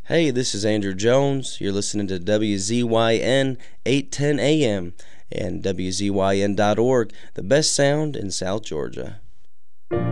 Hey, this is Andrew Jones. You're listening to WZYN 810 AM and WZYN.org, the best sound in South Georgia.